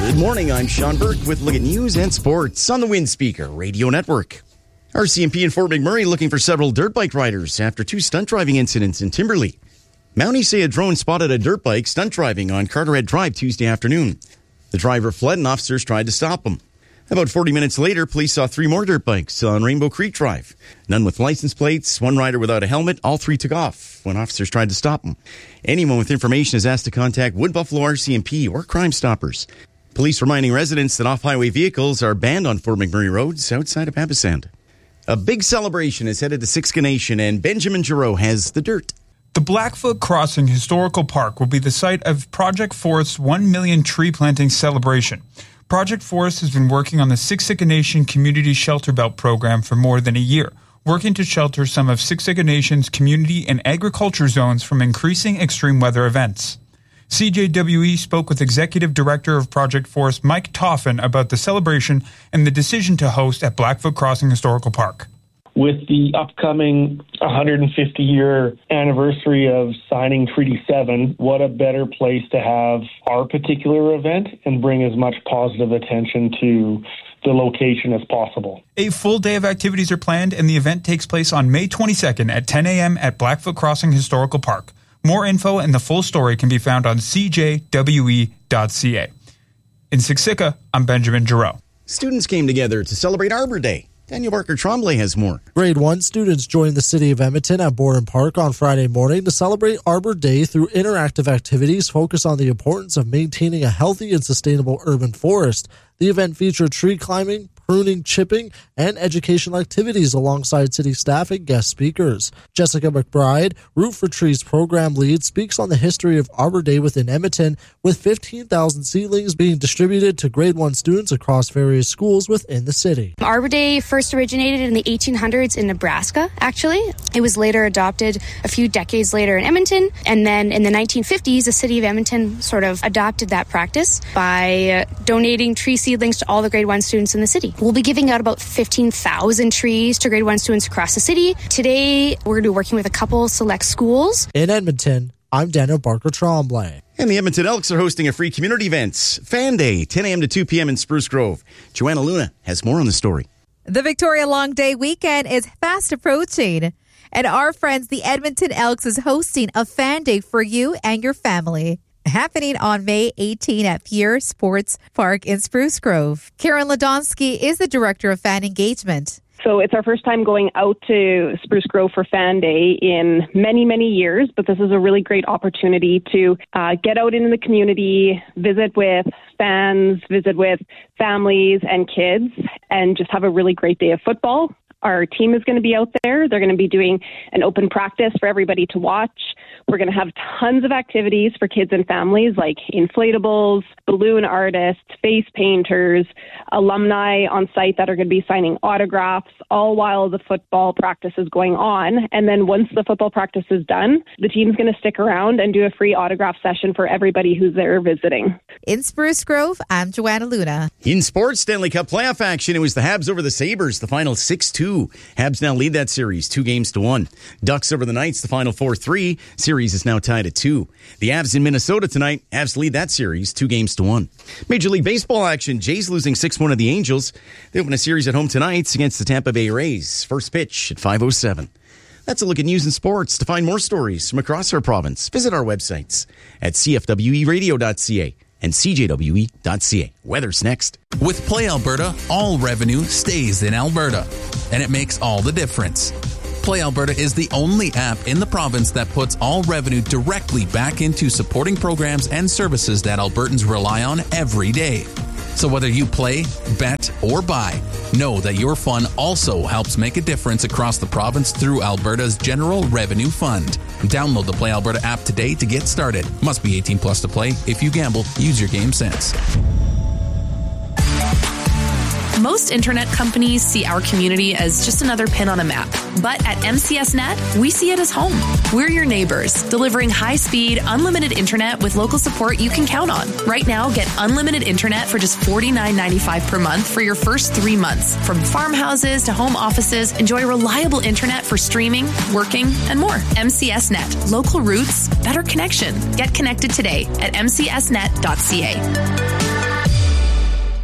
Good morning, I'm Sean Burke with Look at News and Sports on the Windspeaker Radio Network. RCMP in Fort McMurray looking for several dirt bike riders after 2 stunt driving incidents in Timberlea. Mounties say a drone spotted a dirt bike stunt driving on Carteret Drive Tuesday afternoon. The driver fled and officers tried to stop him. About 40 minutes later, police saw 3 more dirt bikes on Rainbow Creek Drive. None with license plates, 1 rider without a helmet. All 3 took off when officers tried to stop them. Anyone with information is asked to contact Wood Buffalo RCMP or Crime Stoppers. Police reminding residents that off-highway vehicles are banned on Fort McMurray roads outside of Papasan. A big celebration is headed to Siksika Nation, and Benjamin Giroux has the dirt. The Blackfoot Crossing Historical Park will be the site of Project Forest's 1 million tree planting celebration. Project Forest has been working on the Siksika Nation Community Shelter Belt program for more than a year, working to shelter some of Siksika Nation's community and agriculture zones from increasing extreme weather events. CJWE spoke with Executive Director of Project Forest Mike Toffin about the celebration and the decision to host at Blackfoot Crossing Historical Park. With the upcoming 150-year anniversary of signing Treaty 7, what a better place to have our particular event and bring as much positive attention to the location as possible. A full day of activities are planned, and the event takes place on May 22nd at 10 a.m. at Blackfoot Crossing Historical Park. More info and the full story can be found on cjwe.ca. In Siksika, I'm Benjamin Giroux. Students came together to celebrate Arbor Day. Daniel Barker Tremblay has more. Grade 1 students joined the City of Edmonton at Borden Park on Friday morning to celebrate Arbor Day through interactive activities focused on the importance of maintaining a healthy and sustainable urban forest. The event featured tree climbing, pruning, chipping, and educational activities alongside city staff and guest speakers. Jessica McBride, Root for Trees program lead, speaks on the history of Arbor Day within Edmonton, with 15,000 seedlings being distributed to grade 1 students across various schools within the city. Arbor Day first originated in the 1800s in Nebraska, actually. It was later adopted a few decades later in Edmonton, and then in the 1950s, the City of Edmonton sort of adopted that practice by donating tree seedlings to all the grade 1 students in the city. We'll be giving out about 15,000 trees to grade 1 students across the city. Today, we're going to be working with a couple select schools. In Edmonton, I'm Daniel Barker Tremblay. And the Edmonton Elks are hosting a free community event, Fan Day, 10 a.m. to 2 p.m. in Spruce Grove. Joanna Luna has more on the story. The Victoria Long Day weekend is fast approaching, and our friends, the Edmonton Elks, is hosting a Fan Day for you and your family, happening on May 18 at Pierre Sports Park in Spruce Grove. Karen Ladonsky is the Director of Fan Engagement. So it's our first time going out to Spruce Grove for Fan Day in many, many years, but this is a really great opportunity to get out into the community, visit with fans, visit with families and kids, and just have a really great day of football. Our team is going to be out there. They're going to be doing an open practice for everybody to watch. We're going to have tons of activities for kids and families like inflatables, balloon artists, face painters, alumni on site that are going to be signing autographs, all while the football practice is going on. And then once the football practice is done, the team's going to stick around and do a free autograph session for everybody who's there visiting. In Spruce Grove, I'm Joanna Luna. In sports, Stanley Cup playoff action, it was the Habs over the Sabres, the final 6-2. Habs now lead that series 2-1. Ducks over the Knights, the final 4-3. Series is now tied at 2. The Avs in Minnesota tonight. Avs lead that series 2-1. Major League Baseball action. Jays losing 6-1 to the Angels. They open a series at home tonight against the Tampa Bay Rays. First pitch at 5:07. That's a look at news and sports. To find more stories from across our province, visit our websites at cfweradio.ca and cjwe.ca. Weather's next. With Play Alberta, all revenue stays in Alberta, and it makes all the difference. Play Alberta is the only app in the province that puts all revenue directly back into supporting programs and services that Albertans rely on every day. So whether you play, bet, or buy, know that your fun also helps make a difference across the province through Alberta's General Revenue Fund. Download the Play Alberta app today to get started. Must be 18 plus to play. If you gamble, use your game sense. Most internet companies see our community as just another pin on a map. But at MCS Net, we see it as home. We're your neighbors, delivering high-speed, unlimited internet with local support you can count on. Right now, get unlimited internet for just $49.95 per month for your first 3 months. From farmhouses to home offices, enjoy reliable internet for streaming, working, and more. MCS Net. Local roots, better connection. Get connected today at mcsnet.ca.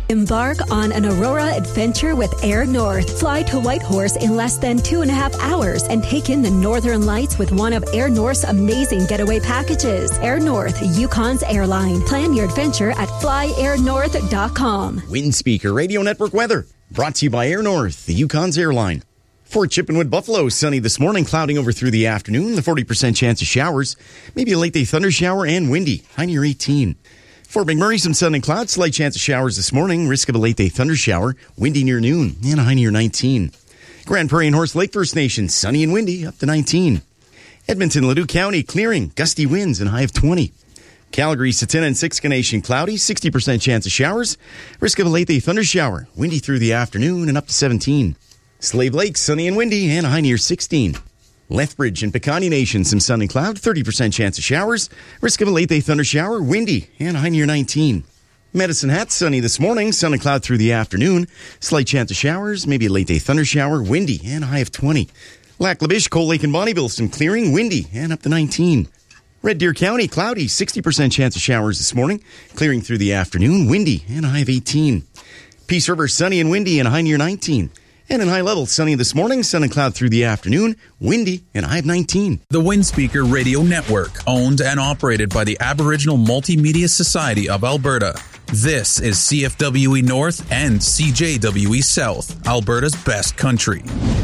Embark on an Aurora adventure with Air North. Fly to Whitehorse in less than 2.5 hours and take in the Northern Lights with one of Air North's amazing getaway packages. Air North, Yukon's airline. Plan your adventure at flyairnorth.com. Wind Speaker Radio Network weather brought to you by Air North, the Yukon's airline. For Chippenwood, Buffalo, sunny this morning, clouding over through the afternoon, the 40% chance of showers, maybe a late day thunder shower, and windy, high near 18. Fort McMurray, some sun and clouds, slight chance of showers this morning, risk of a late day thunder shower, windy near noon, and a high near 19. Grand Prairie and Horse Lake First Nation, sunny and windy, up to 19. Edmonton, Leduc County, clearing, gusty winds, and high of 20. Calgary, Satina, and Siksika Nation, cloudy, 60% chance of showers, risk of a late day thunder shower, windy through the afternoon, and up to 17. Slave Lake, sunny and windy, and a high near 16. Lethbridge and Piikani Nation, some sun and cloud, 30% chance of showers, risk of a late day thunder shower, windy, and a high near 19. Medicine Hat, sunny this morning, sun and cloud through the afternoon, slight chance of showers, maybe a late day thunder shower, windy, and a high of 20. Lac La Biche, Cold Lake, and Bonnyville, some clearing, windy, and up to 19. Red Deer County, cloudy, 60% chance of showers this morning, clearing through the afternoon, windy, and a high of 18. Peace River, sunny and windy, and a high near 19. And in high level, sunny this morning, sun and cloud through the afternoon, windy, and a high of 19. The Wind Speaker Radio Network, owned and operated by the Aboriginal Multimedia Society of Alberta. This is CFWE North and CJWE South, Alberta's best country.